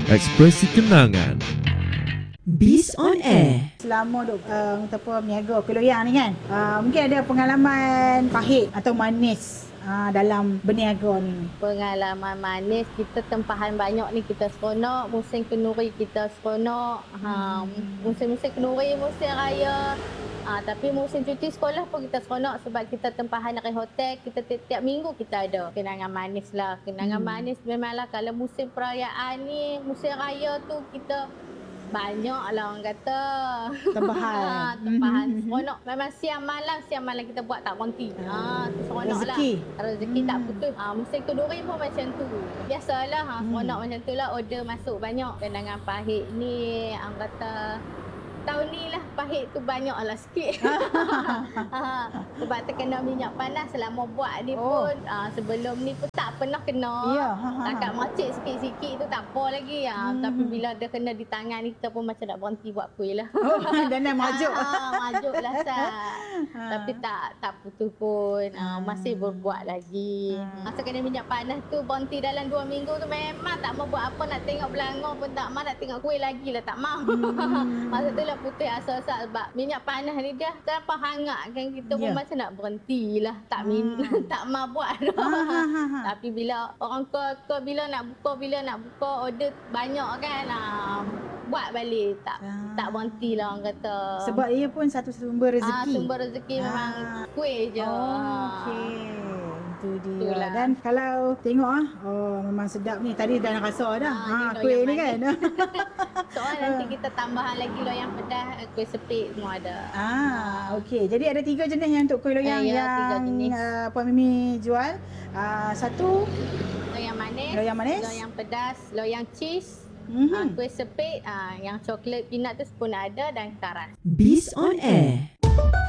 Ekspresi kenangan. Bis on Air. Selama berniaga Kuih Loyang ni kan, mungkin ada pengalaman pahit atau manis dalam berniaga ni. Pengalaman manis, kita tempahan banyak ni, kita seronok. Musim kenduri kita seronok. Musim-musim kenduri, musim raya. Tapi musim cuti sekolah pun kita seronok sebab kita tempahan dari hotel. Kita tiap minggu kita ada kenangan manis lah. Kenangan manis memanglah kalau musim perayaan ni, musim raya tu kita banyak lah orang kata. Tempahan. Tempahan. Seronok. Memang siang malam kita buat tak berhenti. Seronok Rezeki. lah. Rezeki tak putus. Musim kenduri pun macam tu. Biasalah. Seronok macam tu lah. Order masuk banyak. Kenangan pahit ni, orang kata tahun ni lah pahit tu banyak lah sikit. Sebab terkena minyak panas selama buat ni pun. Sebelum ni pun tak pernah kena. Ya. Takat macik sikit-sikit tu tak apa lagi. Tapi bila dia kena di tangan ni, kita pun macam nak berhenti buat kuih lah. Dan dah majuk. Majuk lah Sat. Tapi tak putus pun. Masih berbuat lagi. Masa kena minyak panas tu, berhenti dalam 2 minggu tu memang tak mau buat apa. Nak tengok belangor pun tak mau. Nak tengok kuih lagi lah tak mau. Masa tu lah putih asal-asal sebab minyak panas ni dia terlampau hangat kan, kita pun macam nak berhenti lah. Tak mau buat. Tapi bila orang kata bila nak buka order banyak kan, buat balik. Tak berhenti lah orang kata. Sebab ia pun satu sumber rezeki. Sumber rezeki memang kuih je. Okey. Itu dia. Itulah. Dan kalau tengok memang sedap ni. Tadi dah nak rasa dah. Kuih ni kan. Soalnya nanti kita tambahan lagi loyang pedas, kuih sepit semua ada. Okey. Jadi ada 3 jenis yang untuk kuih loyang Ya, 3 jenis. Puan Mimi jual. Satu Loyang manis, loyang pedas, loyang cheese, kuih sepit, yang coklat peanut tu pun ada, dan karas. Bis on Air.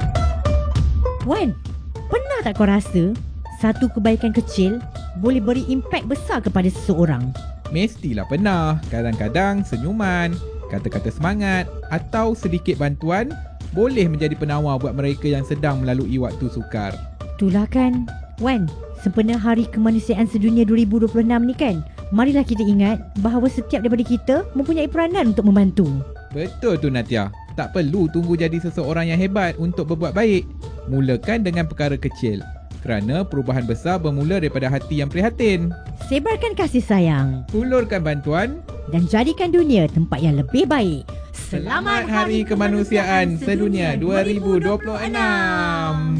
Wan, pernah tak kau rasa satu kebaikan kecil boleh beri impak besar kepada seseorang? Mestilah pernah. Kadang-kadang senyuman, kata-kata semangat atau sedikit bantuan boleh menjadi penawar buat mereka yang sedang melalui waktu sukar. Itulah kan. Wan, sempena Hari Kemanusiaan Sedunia 2026 ni kan, marilah kita ingat bahawa setiap daripada kita mempunyai peranan untuk membantu. Betul tu Natia. Tak perlu tunggu jadi seseorang yang hebat untuk berbuat baik. Mulakan dengan perkara kecil. Kerana perubahan besar bermula daripada hati yang prihatin. Sebarkan kasih sayang Hulurkan bantuan. dan jadikan dunia tempat yang lebih baik. Selamat Hari Kemanusiaan Sedunia 2026.